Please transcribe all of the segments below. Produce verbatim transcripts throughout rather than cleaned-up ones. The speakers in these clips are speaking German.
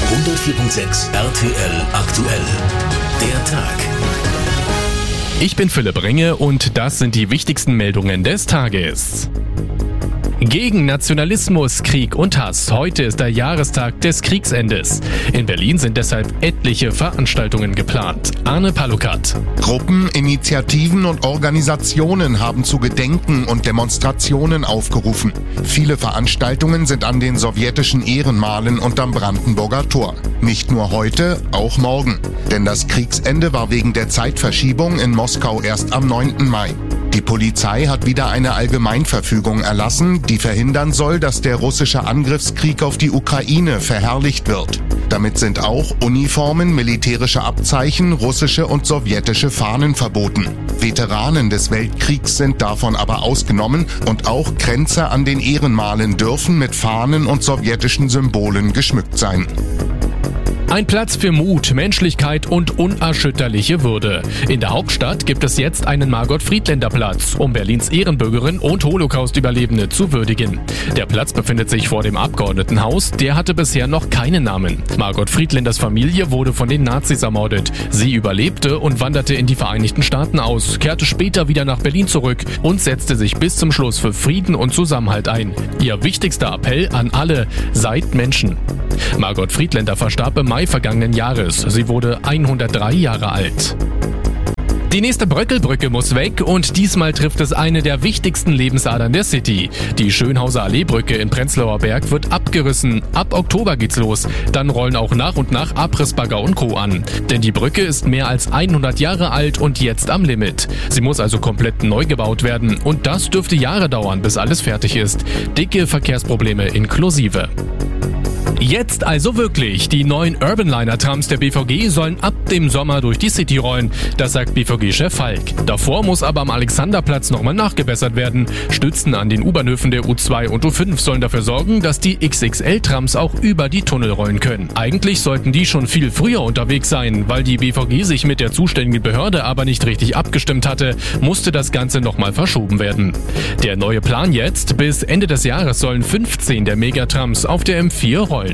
hundertvier Komma sechs R T L aktuell. Der Tag. Ich bin Philipp Ringe und das sind die wichtigsten Meldungen des Tages. Gegen Nationalismus, Krieg und Hass. Heute ist der Jahrestag des Kriegsendes. In Berlin sind deshalb etliche Veranstaltungen geplant. Arne Palukat. Gruppen, Initiativen und Organisationen haben zu Gedenken und Demonstrationen aufgerufen. Viele Veranstaltungen sind an den sowjetischen Ehrenmalen und am Brandenburger Tor. Nicht nur heute, auch morgen. Denn das Kriegsende war wegen der Zeitverschiebung in Moskau erst am neunten Mai. Die Polizei hat wieder eine Allgemeinverfügung erlassen, die verhindern soll, dass der russische Angriffskrieg auf die Ukraine verherrlicht wird. Damit sind auch Uniformen, militärische Abzeichen, russische und sowjetische Fahnen verboten. Veteranen des Weltkriegs sind davon aber ausgenommen und auch Kränze an den Ehrenmalen dürfen mit Fahnen und sowjetischen Symbolen geschmückt sein. Ein Platz für Mut, Menschlichkeit und unerschütterliche Würde. In der Hauptstadt gibt es jetzt einen Margot-Friedländer-Platz, um Berlins Ehrenbürgerin und Holocaust-Überlebende zu würdigen. Der Platz befindet sich vor dem Abgeordnetenhaus, der hatte bisher noch keinen Namen. Margot Friedländers Familie wurde von den Nazis ermordet. Sie überlebte und wanderte in die Vereinigten Staaten aus, kehrte später wieder nach Berlin zurück und setzte sich bis zum Schluss für Frieden und Zusammenhalt ein. Ihr wichtigster Appell an alle: Seid Menschen. Margot Friedländer verstarb im Mai vergangenen Jahres. Sie wurde hundertdrei Jahre alt. Die nächste Bröckelbrücke muss weg und diesmal trifft es eine der wichtigsten Lebensadern der City. Die Schönhauser Alleebrücke in Prenzlauer Berg wird abgerissen. Ab Oktober geht's los. Dann rollen auch nach und nach Abrissbagger und Co. an. Denn die Brücke ist mehr als hundert Jahre alt und jetzt am Limit. Sie muss also komplett neu gebaut werden. Und das dürfte Jahre dauern, bis alles fertig ist. Dicke Verkehrsprobleme inklusive. Jetzt also wirklich. Die neuen Urbanliner-Trams der B V G sollen ab dem Sommer durch die City rollen. Das sagt B V G-Chef Falk. Davor muss aber am Alexanderplatz nochmal nachgebessert werden. Stützen an den U-Bahnhöfen der U zwei und U fünf sollen dafür sorgen, dass die X X L-Trams auch über die Tunnel rollen können. Eigentlich sollten die schon viel früher unterwegs sein. Weil die B V G sich mit der zuständigen Behörde aber nicht richtig abgestimmt hatte, musste das Ganze nochmal verschoben werden. Der neue Plan jetzt: bis Ende des Jahres sollen fünfzehn der Megatrams auf der M vier rollen.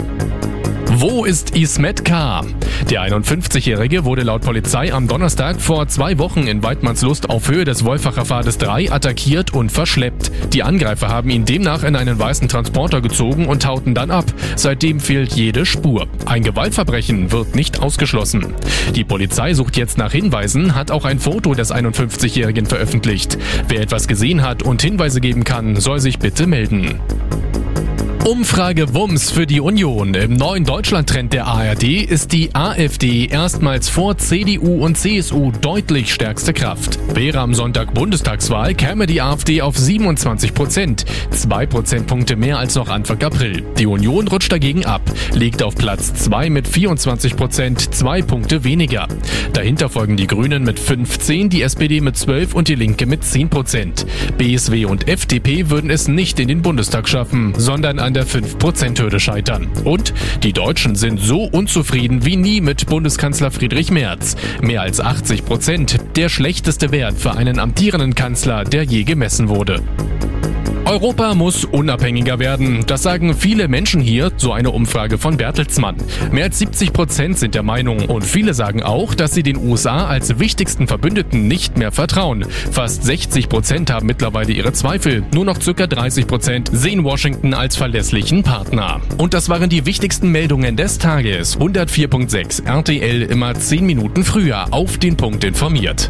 Wo ist Ismet K.? Der einundfünfzigjährige wurde laut Polizei am Donnerstag vor zwei Wochen in Waidmannslust auf Höhe des Wolfacher Pfades drei attackiert und verschleppt. Die Angreifer haben ihn demnach in einen weißen Transporter gezogen und hauten dann ab. Seitdem fehlt jede Spur. Ein Gewaltverbrechen wird nicht ausgeschlossen. Die Polizei sucht jetzt nach Hinweisen, hat auch ein Foto des einundfünfzigjährigen veröffentlicht. Wer etwas gesehen hat und Hinweise geben kann, soll sich bitte melden. Umfrage Wumms für die Union. Im neuen Deutschland-Trend der A R D ist die AfD erstmals vor C D U und C S U deutlich stärkste Kraft. Wäre am Sonntag Bundestagswahl, käme die AfD auf siebenundzwanzig Prozent. Zwei Prozentpunkte mehr als noch Anfang April. Die Union rutscht dagegen ab, liegt auf Platz zwei mit vierundzwanzig Prozent, zwei Punkte weniger. Dahinter folgen die Grünen mit fünfzehn, die S P D mit zwölf und die Linke mit zehn Prozent. B S W und F D P würden es nicht in den Bundestag schaffen, sondern an der fünf Prozent Hürde scheitern. Und die Deutschen sind so unzufrieden wie nie mit Bundeskanzler Friedrich Merz. Mehr als achtzig Prozent, der schlechteste Wert für einen amtierenden Kanzler, der je gemessen wurde. Europa muss unabhängiger werden. Das sagen viele Menschen hier, so eine Umfrage von Bertelsmann. Mehr als siebzig Prozent sind der Meinung und viele sagen auch, dass sie den U S A als wichtigsten Verbündeten nicht mehr vertrauen. Fast sechzig Prozent haben mittlerweile ihre Zweifel. Nur noch ca. dreißig Prozent sehen Washington als verlässlichen Partner. Und das waren die wichtigsten Meldungen des Tages. hundertvier Komma sechs R T L immer zehn Minuten früher auf den Punkt informiert.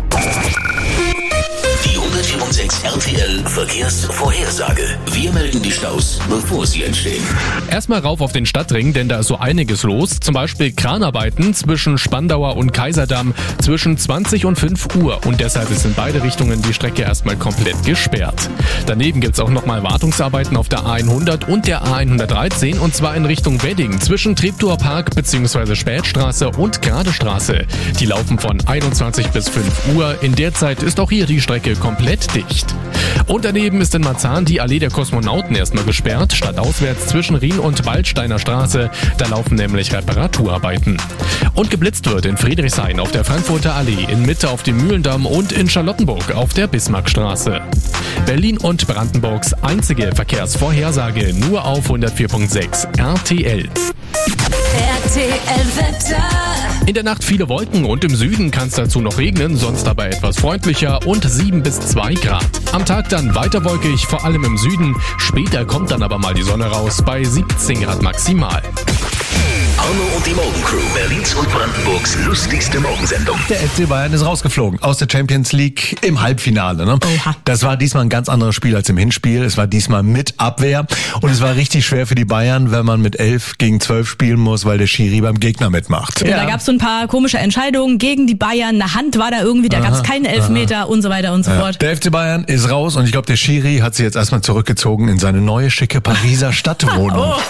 Die hundertvier Komma sechs R T L Verkehrsvorhersage. Wir melden die Staus, bevor sie entstehen. Erstmal rauf auf den Stadtring, denn da ist so einiges los. Zum Beispiel Kranarbeiten zwischen Spandauer und Kaiserdamm zwischen zwanzig und fünf Uhr. Und deshalb ist in beide Richtungen die Strecke erstmal komplett gesperrt. Daneben gibt's auch nochmal Wartungsarbeiten auf der A hundert und der A hundertdreizehn. Und zwar in Richtung Wedding zwischen Treptower Park bzw. Spätstraße und Gradestraße. Die laufen von einundzwanzig bis fünf Uhr. In der Zeit ist auch hier die Strecke komplett dicht. Und daneben ist in Marzahn die Allee der Kosmonauten erstmal gesperrt, stadtauswärts zwischen Rien und Waldsteiner Straße. Da laufen nämlich Reparaturarbeiten. Und geblitzt wird in Friedrichshain auf der Frankfurter Allee, in Mitte auf dem Mühlendamm und in Charlottenburg auf der Bismarckstraße. Berlin und Brandenburgs einzige Verkehrsvorhersage nur auf hundertvier Komma sechs R T L. T L-Wetter. In der Nacht viele Wolken und im Süden kann es dazu noch regnen, sonst aber etwas freundlicher und sieben bis zwei Grad. Am Tag dann weiter wolkig, vor allem im Süden. Später kommt dann aber mal die Sonne raus, bei siebzehn Grad maximal. Arno und die Morgencrew, Berlins und Brandenburgs lustigste Morgensendung. Der F C Bayern ist rausgeflogen aus der Champions League im Halbfinale. Ne? Oha. Das war diesmal ein ganz anderes Spiel als im Hinspiel. Es war diesmal mit Abwehr und es war richtig schwer für die Bayern, wenn man mit elf gegen zwölf spielen muss, weil der Schiri beim Gegner mitmacht. Ja, da gab es so ein paar komische Entscheidungen gegen die Bayern. Eine Hand war da irgendwie, da gab es keinen Elfmeter aha. und so weiter und so ja. fort. Der F C Bayern ist raus und ich glaube, der Schiri hat sich jetzt erstmal zurückgezogen in seine neue schicke Pariser Stadtwohnung. Oh.